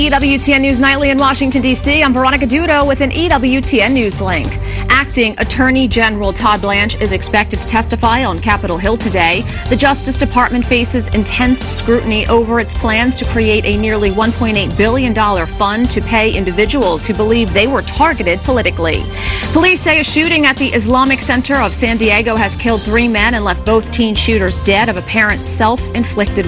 EWTN News Nightly in Washington, D.C. I'm Veronica Dudo with an EWTN News link. Acting Attorney General Todd Blanche is expected to testify on Capitol Hill today. The Justice Department faces intense scrutiny over its plans to create a nearly $1.8 billion fund to pay individuals who believe they were targeted politically. Police say a shooting at the Islamic Center of San Diego has killed 3 men and left both teen shooters dead of apparent self-inflicted